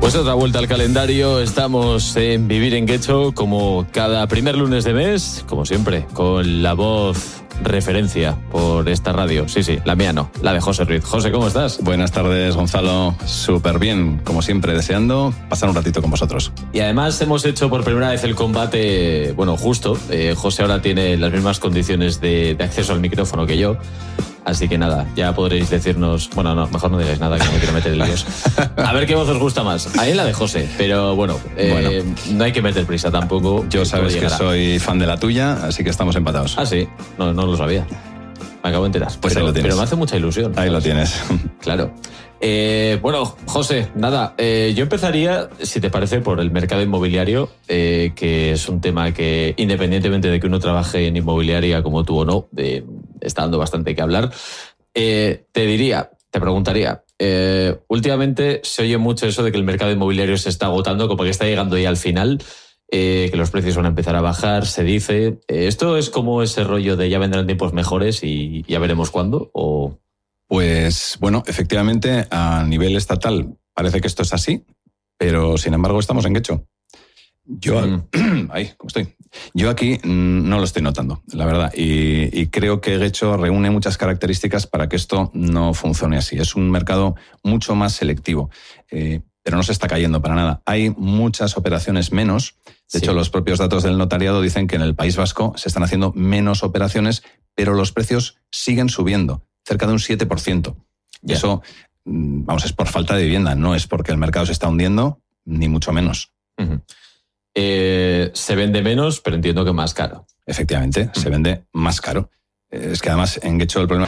Pues otra vuelta al calendario, estamos en Vivir en Getxo como cada primer lunes de mes, como siempre, con la voz referencia por esta radio. Sí, la mía no, la de José Ruiz. José, ¿cómo estás? Buenas tardes, Gonzalo. Súper bien, como siempre, deseando pasar un ratito con vosotros. Y además hemos hecho por primera vez el combate, bueno, justo. José ahora tiene las mismas condiciones de acceso al micrófono que yo. Así que nada, ya podréis decirnos... Bueno, no, mejor no digáis nada, que no me quiero meter en líos. A ver qué voz os gusta más. A mí la de José, pero bueno, no hay que meter prisa tampoco. Yo sabes que soy fan de la tuya, así que estamos empatados. Ah, sí, no lo sabía. Me acabo de enterar. Pues ahí lo tienes. Pero me hace mucha ilusión. Ahí lo tienes. Claro. Bueno, José, nada, yo empezaría, si te parece, por el mercado inmobiliario, que es un tema que, independientemente de que uno trabaje en inmobiliaria como tú o no, está dando bastante que hablar. Te preguntaría, últimamente se oye mucho eso de que el mercado inmobiliario se está agotando, como que está llegando ya al final, que los precios van a empezar a bajar, se dice. ¿Esto es como ese rollo de ya vendrán tiempos mejores y ya veremos cuándo? ¿O...? Pues bueno, efectivamente a nivel estatal parece que esto es así, pero sin embargo estamos en Getxo. ¿Cómo estoy? Yo aquí no lo estoy notando, la verdad, y creo que Getxo reúne muchas características para que esto no funcione así. Es un mercado mucho más selectivo, pero no se está cayendo para nada. Hay muchas operaciones menos. De hecho, los propios datos del notariado dicen que en el País Vasco se están haciendo menos operaciones, pero los precios siguen subiendo, cerca de un 7%. Y eso, es por falta de vivienda, no es porque el mercado se está hundiendo, ni mucho menos. Uh-huh. Se vende menos, pero entiendo que más caro. Efectivamente, se vende más caro. Es que además en Getxo el problema...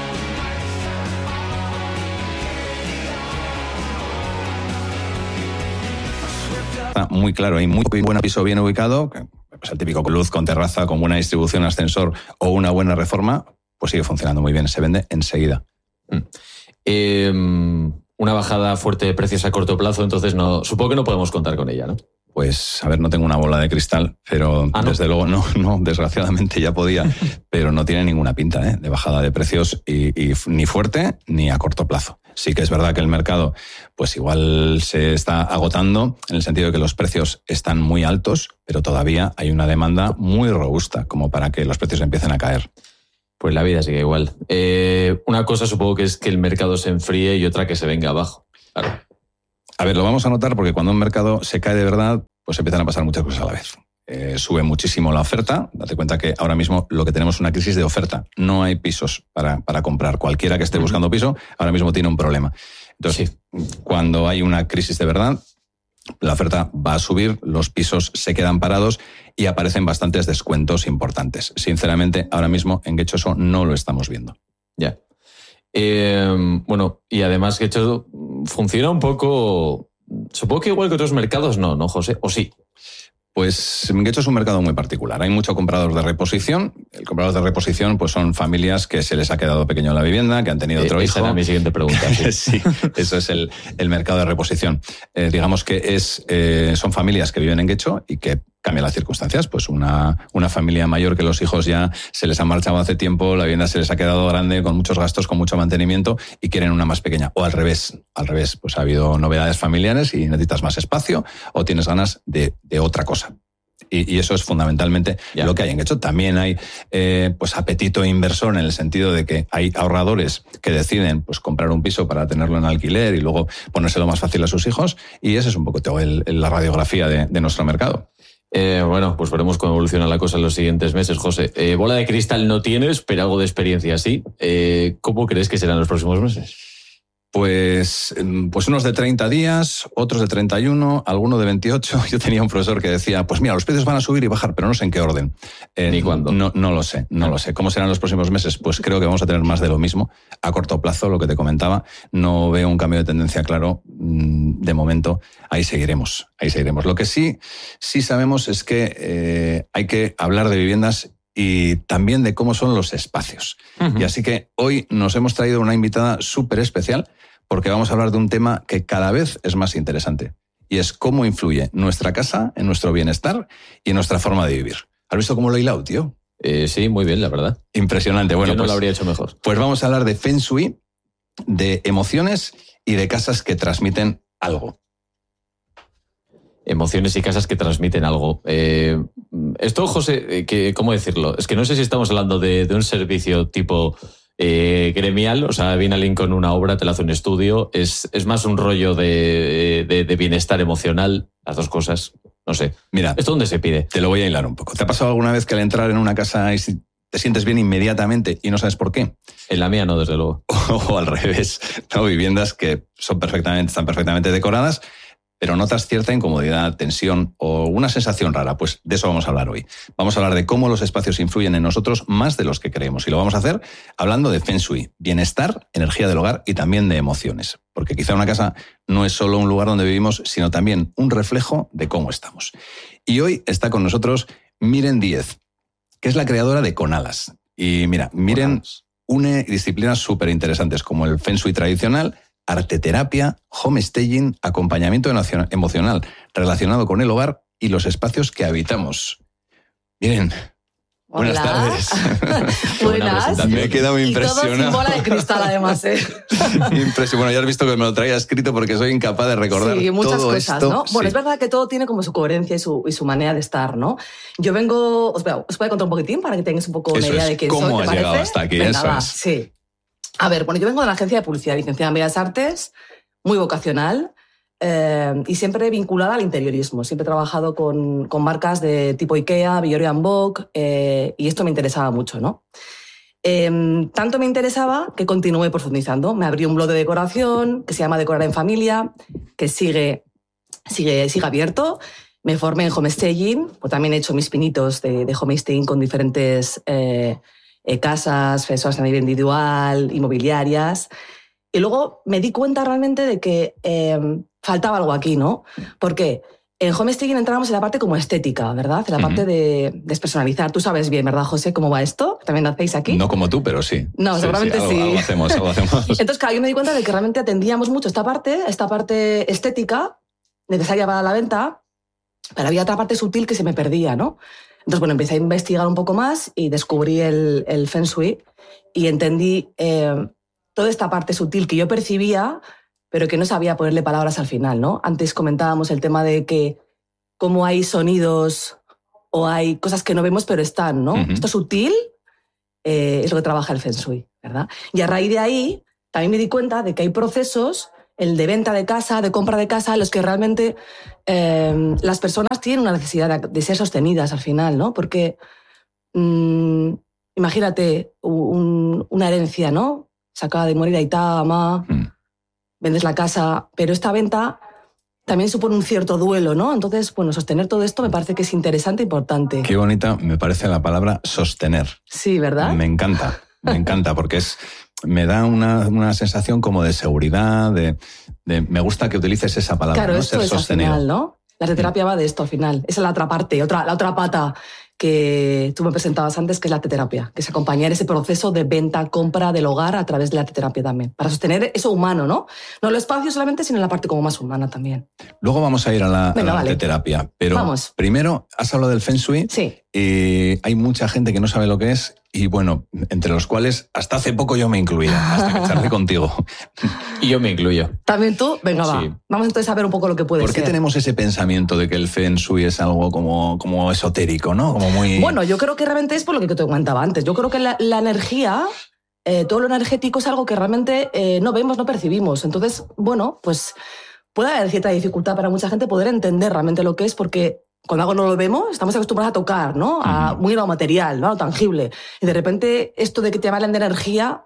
Está muy claro, hay muy buen piso bien ubicado, pues el típico con luz, con terraza, con buena distribución, ascensor o una buena reforma, pues sigue funcionando muy bien, se vende enseguida. Una bajada fuerte de precios a corto plazo, entonces supongo que no podemos contar con ella, ¿no? Pues, a ver, no tengo una bola de cristal, pero desde luego no, desgraciadamente ya podía, pero no tiene ninguna pinta de bajada de precios y ni fuerte ni a corto plazo. Sí que es verdad que el mercado pues igual se está agotando en el sentido de que los precios están muy altos, pero todavía hay una demanda muy robusta como para que los precios empiecen a caer. Pues la vida sigue igual. Una cosa supongo que es que el mercado se enfríe y otra que se venga abajo. Claro. A ver, lo vamos a notar porque cuando un mercado se cae de verdad, pues empiezan a pasar muchas cosas a la vez. Sube muchísimo la oferta. Date cuenta que ahora mismo lo que tenemos es una crisis de oferta. No hay pisos para comprar. Cualquiera que esté buscando piso ahora mismo tiene un problema. Entonces, cuando hay una crisis de verdad, la oferta va a subir, los pisos se quedan parados y aparecen bastantes descuentos importantes. Sinceramente, ahora mismo en Getxo eso no lo estamos viendo. Ya. Bueno, y además Getxo funciona un poco... Supongo que igual que otros mercados no, José, ¿o sí? Pues Getxo es un mercado muy particular. Hay mucho comprador de reposición. El comprador de reposición pues son familias que se les ha quedado pequeño la vivienda, que han tenido otro hijo. Esa era mi siguiente pregunta. Sí, eso es el mercado de reposición. Digamos que son familias que viven en Getxo y que cambian las circunstancias. Pues una familia mayor que los hijos ya se les han marchado hace tiempo, la vivienda se les ha quedado grande, con muchos gastos, con mucho mantenimiento y quieren una más pequeña. O al revés, pues ha habido novedades familiares y necesitas más espacio o tienes ganas de otra cosa. Y eso es fundamentalmente lo que hay en Getxo. También hay pues apetito inversor en el sentido de que hay ahorradores que deciden pues comprar un piso para tenerlo en alquiler y luego ponérselo más fácil a sus hijos. Y esa es un poco la radiografía de nuestro mercado. Bueno, pues veremos cómo evoluciona la cosa en los siguientes meses, José. Bola de cristal no tienes, pero algo de experiencia sí. ¿Cómo crees que serán los próximos meses? Pues unos de 30 días, otros de 31, alguno de 28. Yo tenía un profesor que decía, pues mira, los precios van a subir y bajar, pero no sé en qué orden. ¿Ni cuándo? No lo sé. ¿Cómo serán los próximos meses? Pues creo que vamos a tener más de lo mismo. A corto plazo, lo que te comentaba, no veo un cambio de tendencia claro. De momento, ahí seguiremos. Lo que sí sabemos es que hay que hablar de viviendas y también de cómo son los espacios. Uh-huh. Y así que hoy nos hemos traído una invitada súper especial porque vamos a hablar de un tema que cada vez es más interesante y es cómo influye nuestra casa en nuestro bienestar y en nuestra forma de vivir. ¿Has visto cómo lo he hilado, tío? Sí, muy bien, la verdad. Impresionante. Bueno, yo no lo habría hecho mejor. Pues vamos a hablar de Feng Shui, de emociones y de casas que transmiten algo. emociones y casas que transmiten algo. Esto, José, ¿cómo decirlo? Es que no sé si estamos hablando de un servicio tipo gremial, o sea, viene alguien con una obra, te la hace un estudio, es más un rollo de bienestar emocional, las dos cosas, no sé. Mira, ¿esto dónde se pide? Te lo voy a hilar un poco. ¿Te ha pasado alguna vez que al entrar en una casa te sientes bien inmediatamente y no sabes por qué? En la mía no, desde luego. O al revés, ¿no? Viviendas que están perfectamente decoradas, pero notas cierta incomodidad, tensión o una sensación rara. Pues de eso vamos a hablar hoy. Vamos a hablar de cómo los espacios influyen en nosotros más de los que creemos. Y lo vamos a hacer hablando de Feng Shui, bienestar, energía del hogar y también de emociones. Porque quizá una casa no es solo un lugar donde vivimos, sino también un reflejo de cómo estamos. Y hoy está con nosotros Miren Díez, que es la creadora de Con Alas. Y mira, Miren une disciplinas súper interesantes como el Feng Shui tradicional, arteterapia, homestaging, acompañamiento emocional relacionado con el hogar y los espacios que habitamos. Miren, buenas tardes. Buenas. Me he quedado impresionado. Y todo sin bola de cristal, además, ¿eh? Bueno, ya has visto que me lo traía escrito porque soy incapaz de recordar sí, muchas todo cosas, esto. ¿no? Sí. Bueno, es verdad que todo tiene como su coherencia y su manera de estar, ¿no? Yo vengo... Os voy a contar un poquitín para que tengáis un poco una idea de quién soy. ¿Cómo has ¿te llegado parece? hasta aquí? Venga, Eso va, es. sí. A ver, bueno, yo vengo de la agencia de publicidad, licenciada en Bellas Artes, muy vocacional y siempre vinculada al interiorismo. Siempre he trabajado con marcas de tipo IKEA, Bioré & Bock, y esto me interesaba mucho, ¿no? Tanto me interesaba que continué profundizando. Me abrí un blog de decoración que se llama Decorar en Familia, que sigue abierto. Me formé en homestaging, pues también he hecho mis pinitos de homestaging con diferentes casas, personas a nivel individual, inmobiliarias. Y luego me di cuenta realmente de que faltaba algo aquí, ¿no? Porque en homestaging entramos en la parte como estética, ¿verdad? En la parte de despersonalizar. Tú sabes bien, ¿verdad, José, cómo va esto? ¿También lo hacéis aquí? No como tú, pero sí. No, seguramente sí. Algo hacemos. Entonces, claro, yo me di cuenta de que realmente atendíamos mucho esta parte estética, necesaria para la venta, pero había otra parte sutil que se me perdía, ¿no? Entonces, bueno, empecé a investigar un poco más y descubrí el Feng Shui y entendí toda esta parte sutil que yo percibía, pero que no sabía ponerle palabras al final, ¿no? Antes comentábamos el tema de que cómo hay sonidos o hay cosas que no vemos, pero están, ¿no? Esto sutil es lo que trabaja el Feng Shui, ¿verdad? Y a raíz de ahí también me di cuenta de que hay procesos, el de venta de casa, de compra de casa, en los que realmente las personas tienen una necesidad de ser sostenidas al final, ¿no? Porque imagínate una herencia, ¿no? Se acaba de morir Aitá, mamá, vendes la casa, pero esta venta también supone un cierto duelo, ¿no? Entonces, bueno, sostener todo esto me parece que es interesante e importante. Qué bonita me parece la palabra sostener. Sí, ¿verdad? Me encanta, porque me da una sensación como de seguridad, me gusta que utilices esa palabra, claro, ¿no? esto Ser es sostenido. al final, ¿no? La arteterapia va de esto al final. Esa es la otra parte, la otra pata que tú me presentabas antes, que es la arteterapia, que es acompañar ese proceso de venta, compra del hogar a través de la arteterapia también, para sostener eso humano, ¿no? No el espacio solamente, sino la parte como más humana también. Luego vamos a ir a la arteterapia, pero vamos. Primero has hablado del Feng Shui. Sí. Hay mucha gente que no sabe lo que es y bueno, entre los cuales hasta hace poco yo me incluía, hasta que charlé contigo. Y yo me incluyo. ¿También tú? Venga, Sí. va. Vamos entonces a ver un poco lo que puede ser. ¿Por qué tenemos ese pensamiento de que el Feng Shui es algo como esotérico, ¿no? Como muy... Bueno, yo creo que realmente es por lo que te comentaba antes. Yo creo que la energía, todo lo energético es algo que realmente no vemos, no percibimos. Entonces, bueno, pues puede haber cierta dificultad para mucha gente poder entender realmente lo que es, porque cuando algo no lo vemos, estamos acostumbrados a tocar, ¿no? Muy a lo material, ¿no? A lo tangible. Y de repente, esto de que te hablan de energía,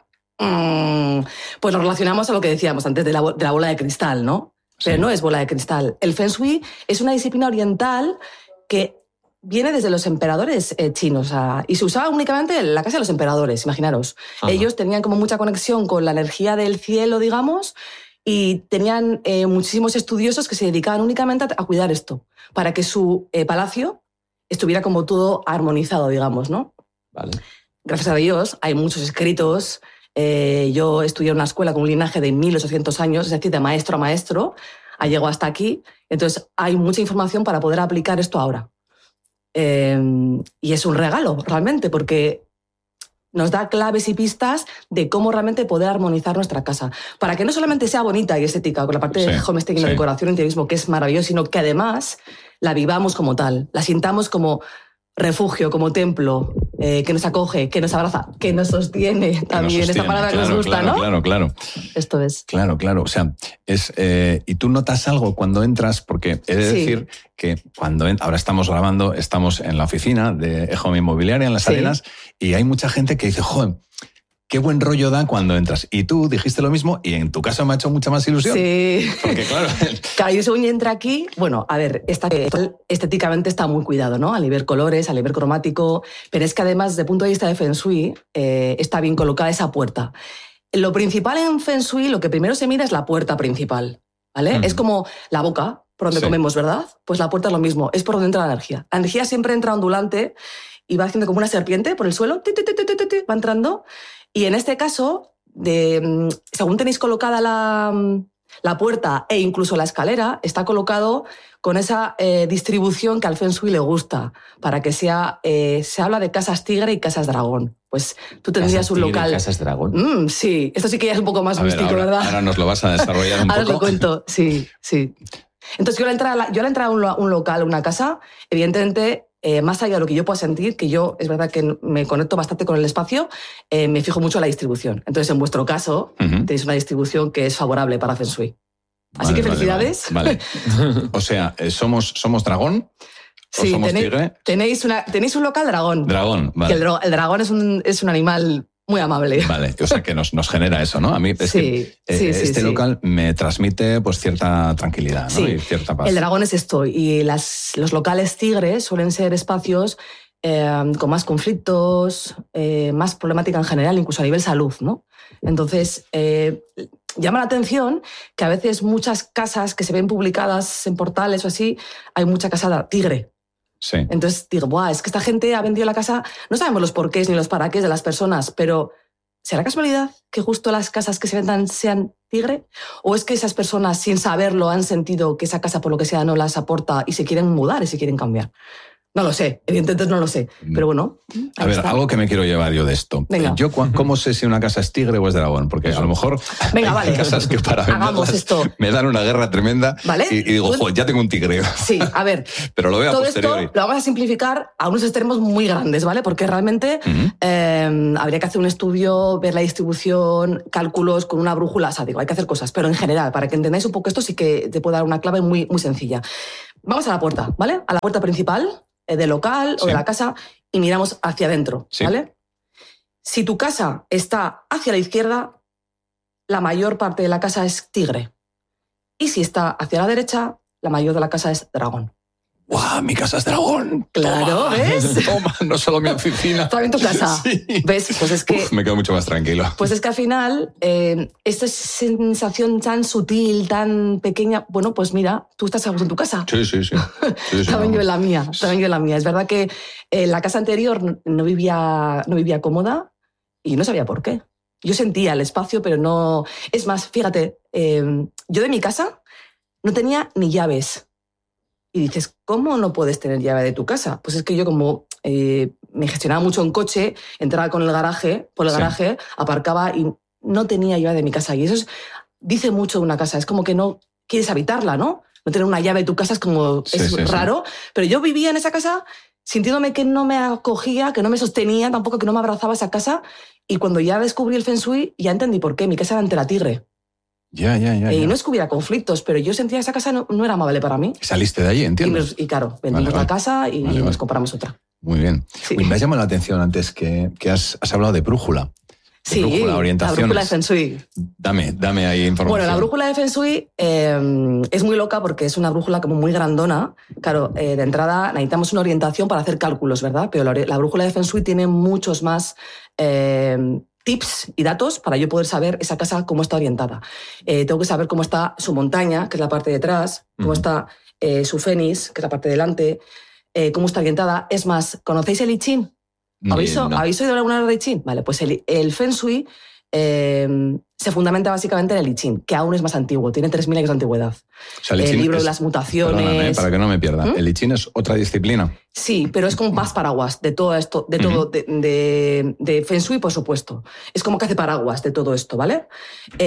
pues lo relacionamos a lo que decíamos antes de la bola de cristal, ¿no? Pero Sí. no es bola de cristal. El Feng Shui es una disciplina oriental que viene desde los emperadores chinos, y se usaba únicamente en la casa de los emperadores, imaginaros. Ajá. Ellos tenían como mucha conexión con la energía del cielo, digamos, y tenían muchísimos estudiosos que se dedicaban únicamente a cuidar esto, para que su palacio estuviera como todo armonizado, digamos, ¿no? Vale. Gracias a Dios hay muchos escritos. Yo estudié en una escuela con un linaje de 1800 años, es decir, de maestro a maestro, llegó hasta aquí. Entonces hay mucha información para poder aplicar esto ahora. Y es un regalo, realmente, porque nos da claves y pistas de cómo realmente poder armonizar nuestra casa. Para que no solamente sea bonita y estética, con la parte de homestaging, la decoración, interiorismo, que es maravilloso, sino que además la vivamos como tal, la sintamos como refugio, como templo, que nos acoge, que nos abraza, que nos sostiene también. Esta palabra que nos gusta, ¿no? Claro. Esto es. Claro. O sea, ¿y tú notas algo cuando entras? Porque he de decir que ahora estamos grabando, estamos en la oficina de Home Inmobiliaria en Las Arenas, y hay mucha gente que dice, joder, qué buen rollo da cuando entras. Y tú dijiste lo mismo y en tu caso me ha hecho mucha más ilusión. Sí. Porque claro... Claro, yo según entra aquí, bueno, a ver, estéticamente está muy cuidado, ¿no? A nivel colores, a nivel cromático, pero es que además, desde el punto de vista de Feng Shui, está bien colocada esa puerta. Lo principal en Feng Shui, lo que primero se mira es la puerta principal, ¿vale? Es como la boca, por donde comemos, ¿verdad? Pues la puerta es lo mismo, es por donde entra la energía. La energía siempre entra ondulante y va haciendo como una serpiente por el suelo, va entrando. Y en este caso, según tenéis colocada la puerta e incluso la escalera, está colocado con esa distribución que al Feng Shui le gusta, para que sea... se habla de casas tigre y casas dragón. Pues tú tendrías un local... ¿Casas dragón? Sí, esto sí que ya es un poco más místico, ¿verdad? Ahora nos lo vas a desarrollar un poco. Ahora os lo cuento, sí. Entonces yo al entrar a un local, una casa, evidentemente... más allá de lo que yo pueda sentir, que yo es verdad que me conecto bastante con el espacio, me fijo mucho en la distribución. Entonces, en vuestro caso, tenéis una distribución que es favorable para Feng Shui. Así que felicidades. Vale. O sea, ¿somos dragón? Sí, somos tigre? Tenéis un local dragón. Dragón, vale. Que el dragón es un animal muy amable. Vale, o sea que nos genera eso, ¿no? A mí este local me transmite pues cierta tranquilidad, ¿no? Sí. Y cierta paz. El dragón es esto, y los locales tigres suelen ser espacios con más conflictos, más problemática en general, incluso a nivel salud, ¿no? Entonces, llama la atención que a veces muchas casas que se ven publicadas en portales o así, hay mucha casa tigre. Sí. Entonces digo, ¡buah! Es que esta gente ha vendido la casa, no sabemos los porqués ni los paraqués de las personas, pero ¿será casualidad que justo las casas que se vendan sean tigre? ¿O es que esas personas, sin saberlo, han sentido que esa casa, por lo que sea, no las aporta y se quieren mudar y se quieren cambiar? No lo sé, evidentemente no lo sé, pero bueno. A ver, algo que me quiero llevar yo de esto. Venga. Yo, ¿cómo sé si una casa es tigre o es dragón? Porque a lo mejor hay casas que para venderlas me dan una guerra tremenda, ¿vale? y digo, joder, ya tengo un tigre. Sí, a ver. Pero lo veo todo a posteriori. Esto lo vamos a simplificar a unos extremos muy grandes, ¿vale? Porque realmente habría que hacer un estudio, ver la distribución, cálculos con una brújula. O sea, digo, hay que hacer cosas, pero en general, para que entendáis un poco esto, sí que te puedo dar una clave muy, muy sencilla. Vamos a la puerta, ¿vale? A la puerta principal del local o de la casa y miramos hacia adentro, ¿vale? Si tu casa está hacia la izquierda, la mayor parte de la casa es tigre. Y si está hacia la derecha, la mayor de la casa es dragón. ¡Guau! ¡Mi casa es dragón! Claro, Toma, ¿ves? Toma, no solo mi oficina. También tu casa. Sí. ¿Ves? Pues es que... me quedo mucho más tranquilo. Pues es que al final, esta sensación tan sutil, tan pequeña, bueno, pues mira, tú estás a gusto en tu casa. Sí. También yo en la mía, Es verdad que en la casa anterior no vivía cómoda y no sabía por qué. Yo sentía el espacio, pero no... Es más, fíjate, yo de mi casa no tenía ni llaves. Y dices, ¿cómo no puedes tener llave de tu casa? Pues es que yo como me gestionaba mucho en coche, entraba por el garaje, aparcaba y no tenía llave de mi casa. Y eso dice mucho de una casa. Es como que no quieres habitarla, ¿no? No tener una llave de tu casa es como... es raro. Pero yo vivía en esa casa sintiéndome que no me acogía, que no me sostenía, tampoco que no me abrazaba esa casa. Y cuando ya descubrí el Feng Shui, ya entendí por qué. Mi casa era ante la tigre. Ya. Y no es que hubiera conflictos, pero yo sentía que esa casa no era amable para mí. Saliste de allí, entiendo. Y claro, vendimos la casa y nos compramos otra. Muy bien. Sí. Me ha llamado la atención antes que has hablado de brújula. Sí, orientaciones. La brújula de Feng Shui. Dame ahí información. Bueno, la brújula de Feng Shui es muy loca porque es una brújula como muy grandona. Claro, de entrada necesitamos una orientación para hacer cálculos, ¿verdad? Pero la brújula de Feng Shui tiene muchos más tips y datos para yo poder saber esa casa cómo está orientada. Tengo que saber cómo está su montaña, que es la parte de atrás, cómo está su fénix, que es la parte de delante, cómo está orientada. Es más, ¿conocéis el I Ching? ¿Habéis oído alguna vez de I Ching? Vale, pues el Feng Shui se fundamenta básicamente en el I Ching, que aún es más antiguo, tiene 3.000 años de antigüedad. O sea, el libro de las mutaciones... Perdóname, para que no me pierda. ¿El I Ching es otra disciplina? Sí, pero es como más paraguas de todo esto, de todo, de Feng Shui, por supuesto. Es como que hace paraguas de todo esto, ¿vale? Y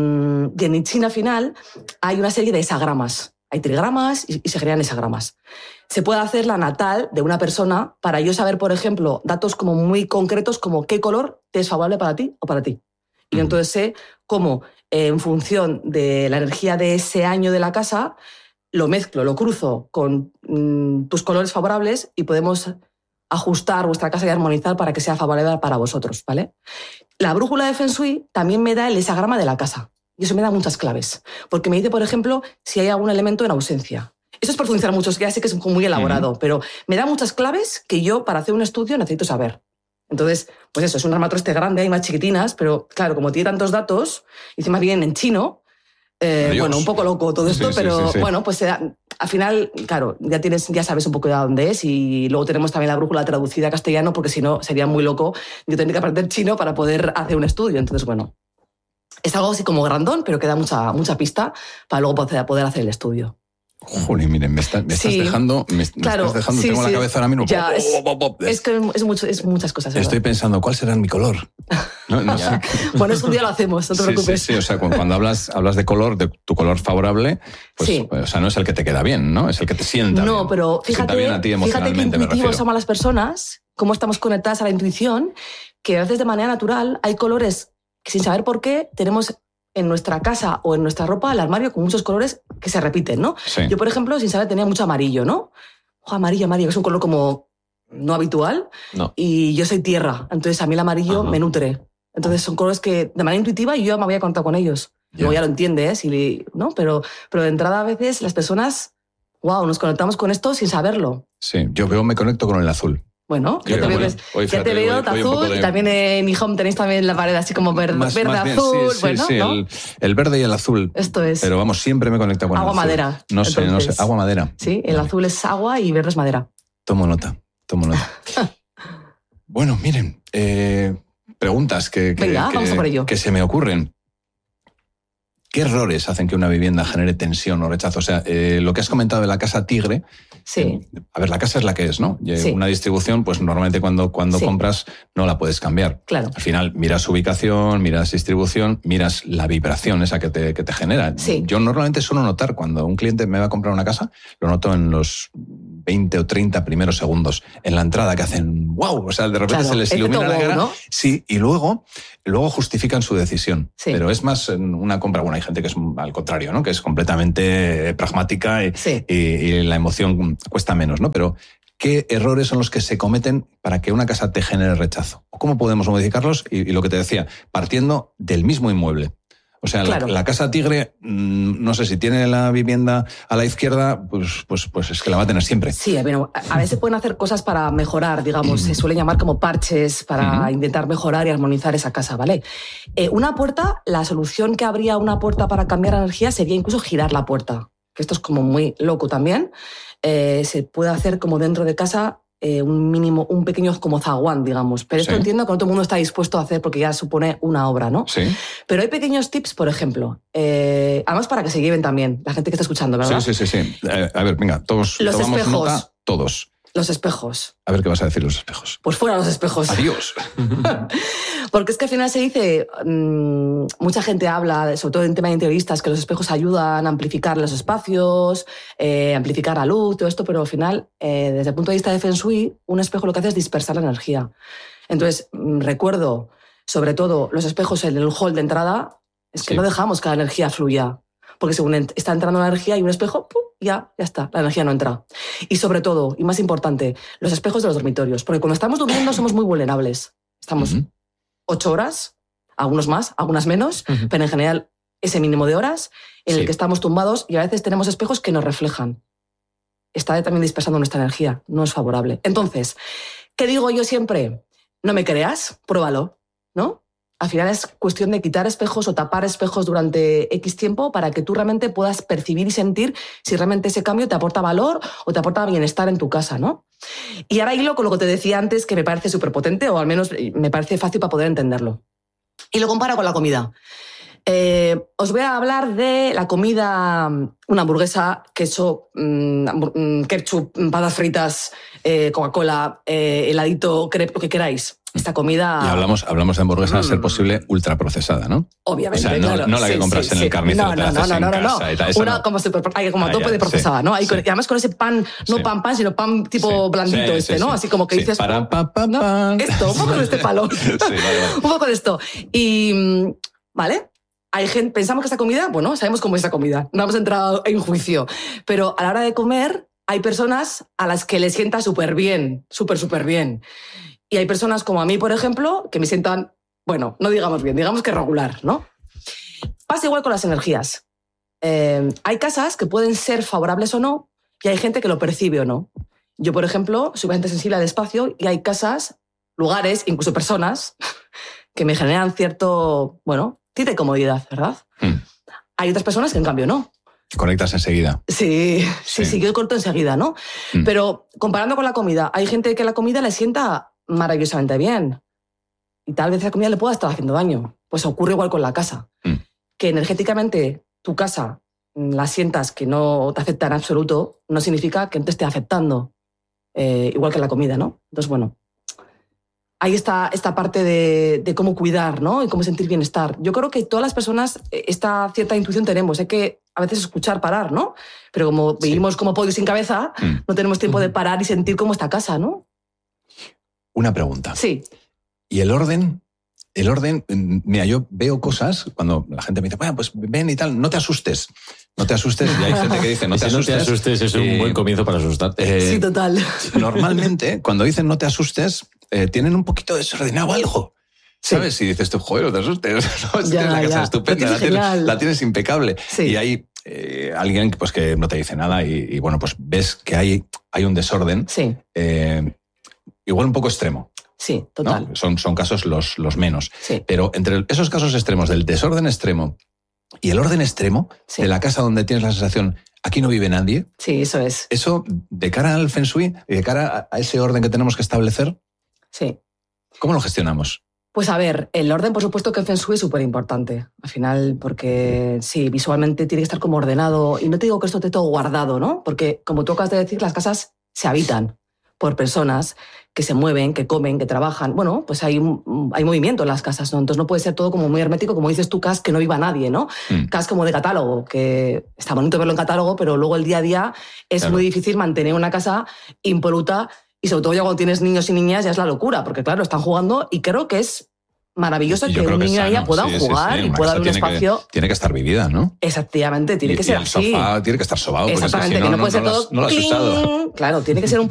en I Ching, al final, hay una serie de hesagramas. Hay trigramas y se crean hesagramas. Se puede hacer la natal de una persona para yo saber, por ejemplo, datos como muy concretos como qué color te es favorable para ti o para ti. Y entonces sé cómo, en función de la energía de ese año de la casa, lo mezclo, lo cruzo con tus colores favorables y podemos ajustar vuestra casa y armonizar para que sea favorable para vosotros, ¿vale? La brújula de Feng Shui también me da el hesagrama de la casa. Y eso me da muchas claves. Porque me dice, por ejemplo, si hay algún elemento en ausencia. Eso es profundizar mucho, ya sé que es muy elaborado, pero me da muchas claves que yo, para hacer un estudio, necesito saber. Entonces, pues eso, es un armatoste grande, hay más chiquitinas, pero claro, como tiene tantos datos, y encima vienen en chino, bueno, un poco loco todo esto, pero bueno, pues al final, claro, ya sabes un poco de dónde es, y luego tenemos también la brújula traducida a castellano, porque si no, sería muy loco. Yo tendría que aprender chino para poder hacer un estudio. Entonces, bueno, es algo así como grandón, pero que da mucha pista para luego poder hacer el estudio. Joder, miren, me estás dejando, tengo la cabeza ahora mismo. Ya, es que es muchas cosas. ¿Verdad? Estoy pensando, ¿cuál será mi color? No sé. Bueno, es un día lo hacemos, no te preocupes. Sí, o sea, cuando hablas de color, de tu color favorable, pues, o sea, no es el que te queda bien, ¿no? Es el que te sienta bien. No, pero fíjate que intuitivos somos las personas, cómo estamos conectadas a la intuición, que a veces de manera natural hay colores que sin saber por qué tenemos en nuestra casa o en nuestra ropa, el armario con muchos colores que se repiten, ¿no? Sí. Yo, por ejemplo, sin saber, tenía mucho amarillo, ¿no? Amarillo, que es un color como no habitual. No. Y yo soy tierra, entonces a mí el amarillo me nutre. Entonces son colores que de manera intuitiva yo me había conectado con ellos. Luego ya lo entiendes, ¿no? Pero de entrada a veces las personas, nos conectamos con esto sin saberlo. Sí, yo me conecto con el azul. Bueno, ya te veo de azul, y también en mi home tenéis también la pared así como verde, más azul. Sí, ¿no? el verde y el azul. Esto es. Pero vamos, siempre me conecto con agua el azul. Madera. No sé, agua madera. Sí, el azul es agua y verde es madera. Tomo nota. Bueno, miren, preguntas Venga, vamos a por ello. Que se me ocurren. ¿Qué errores hacen que una vivienda genere tensión o rechazo? O sea, lo que has comentado de la casa tigre. Sí. A ver, la casa es la que es, ¿no? Sí. Una distribución, pues normalmente cuando compras no la puedes cambiar. Claro. Al final miras ubicación, miras distribución, miras la vibración esa que te genera. Sí. Yo normalmente suelo notar cuando un cliente me va a comprar una casa, lo noto en los 20 o 30 primeros segundos en la entrada, que hacen ¡wow! O sea, de repente se les ilumina la cara. ¿No? Sí, y luego justifican su decisión. Sí. Pero es más en una compra. Bueno, hay gente que es al contrario, ¿no? Que es completamente pragmática y la emoción cuesta menos, ¿no? Pero ¿qué errores son los que se cometen para que una casa te genere rechazo? ¿Cómo podemos modificarlos? Y lo que te decía, partiendo del mismo inmueble. O sea, claro. la casa tigre, no sé, si tiene la vivienda a la izquierda, pues es que la va a tener siempre. Sí, bueno, a veces pueden hacer cosas para mejorar, digamos, se suelen llamar como parches para intentar mejorar y armonizar esa casa, ¿vale? Una puerta, la solución que habría una puerta para cambiar energía sería incluso girar la puerta, que esto es como muy loco también. Se puede hacer como dentro de casa un pequeño como zaguán, digamos. Pero esto entiendo que no todo el mundo está dispuesto a hacer porque ya supone una obra, ¿no? Sí. Pero hay pequeños tips, por ejemplo. Además, para que se lleven también la gente que está escuchando, ¿verdad? Sí. A ver, venga, todos los tomamos espejos. Nota, todos. Los espejos. A ver qué vas a decir los espejos. Pues fuera los espejos. Adiós. Porque es que al final se dice, mucha gente habla, sobre todo en tema de interioristas, que los espejos ayudan a amplificar los espacios, amplificar la luz, todo esto, pero al final, desde el punto de vista de Feng Shui, un espejo lo que hace es dispersar la energía. Entonces, recuerdo, sobre todo, los espejos en el hall de entrada, es que no dejamos que la energía fluya. Porque según está entrando la energía y un espejo, ¡pum!, ya está, la energía no entra. Y sobre todo, y más importante, los espejos de los dormitorios. Porque cuando estamos durmiendo somos muy vulnerables. Estamos 8 horas, algunos más, algunas menos, pero en general ese mínimo de horas en el que estamos tumbados y a veces tenemos espejos que nos reflejan. Está también dispersando nuestra energía, no es favorable. Entonces, ¿qué digo yo siempre? No me creas, pruébalo, ¿no? Al final es cuestión de quitar espejos o tapar espejos durante X tiempo para que tú realmente puedas percibir y sentir si realmente ese cambio te aporta valor o te aporta bienestar en tu casa, ¿no? Y ahora hilo con lo que te decía antes, que me parece súper potente, o al menos me parece fácil para poder entenderlo. Y lo comparo con la comida. Os voy a hablar de la comida, una hamburguesa, queso, ketchup, patas fritas, Coca-Cola, heladito, crepe, lo que queráis. Esta comida... Y hablamos de hamburguesa a ser posible ultraprocesada, ¿no? Obviamente, o sea, claro. No la que compras en el carnicero, te la haces en casa y tal. Una como tope de procesada, ¿no? Y además con ese pan, no pan, sino pan tipo blandito ¿no? Así como que dices... ¿no? Esto, un poco de este palo. Vale. Un poco de esto. Y, ¿vale? Hay gente, pensamos que esta comida, bueno, sabemos cómo es esta comida, no hemos entrado en juicio, pero a la hora de comer hay personas a las que les sienta súper bien, súper bien. Y hay personas como a mí, por ejemplo, que me sientan, bueno, no digamos bien, digamos que regular, ¿no? Pasa igual con las energías. Hay casas que pueden ser favorables o no, y hay gente que lo percibe o no. Yo, por ejemplo, soy bastante sensible al espacio y hay casas, lugares, incluso personas, que me generan cierto, de comodidad, ¿verdad? Hay otras personas que en cambio no. Conectas enseguida. Sí, yo corto enseguida, ¿no? Pero comparando con la comida, hay gente que la comida le sienta maravillosamente bien y tal vez la comida le pueda estar haciendo daño. Pues ocurre igual con la casa. Que energéticamente tu casa la sientas que no te afecta en absoluto, no significa que no te esté afectando. Igual que la comida, ¿no? Entonces, bueno, ahí está esta parte de cómo cuidar, ¿no? Y cómo sentir bienestar. Yo creo que todas las personas esta cierta intuición tenemos. Hay que a veces escuchar, parar, ¿no? Pero como vivimos como pollos sin cabeza, no tenemos tiempo de parar y sentir cómo está casa, ¿no? Una pregunta. Sí. ¿Y el orden? El orden, mira, yo veo cosas cuando la gente me dice, bueno, pues ven y tal, no te asustes. No te asustes, y hay gente que dice, no te asustes. Es un buen comienzo para asustarte. Sí, total. Normalmente, cuando dicen no te asustes, tienen un poquito desordenado algo. ¿Sabes? Si dices tú, joder, no te asustes. ¿No? Si tienes la casa estupenda, la tienes impecable. Sí. Y hay alguien pues, que no te dice nada y bueno, pues ves que hay un desorden. Sí. Igual un poco extremo. Sí, total. ¿No? Son casos los menos. Sí. Pero entre esos casos extremos, del desorden extremo y el orden extremo, de la casa donde tienes la sensación, aquí no vive nadie. Sí, eso es. Eso, de cara al Feng Shui y de cara a ese orden que tenemos que establecer, sí. ¿Cómo lo gestionamos? Pues a ver, el orden, por supuesto que el Feng Shui es súper importante. Al final, porque sí, visualmente tiene que estar como ordenado. Y no te digo que esto esté todo guardado, ¿no? Porque, como tú acabas de decir, las casas se habitan por personas que se mueven, que comen, que trabajan. Bueno, pues hay movimiento en las casas, ¿no? Entonces no puede ser todo como muy hermético, como dices tú, cas que no viva nadie, ¿no? Cas como de catálogo, que está bonito verlo en catálogo, pero luego el día a día es muy difícil mantener una casa impoluta y sobre todo ya cuando tienes niños y niñas ya es la locura, porque claro, están jugando y creo que es maravilloso que un niño y niña puedan jugar y pueda haber un espacio... Tiene que estar vivida, ¿no? Exactamente, tiene que ser así. El sofá tiene que estar sobado. Exactamente, Porque si no puede ser todo... No lo has usado. Claro, tiene que ser un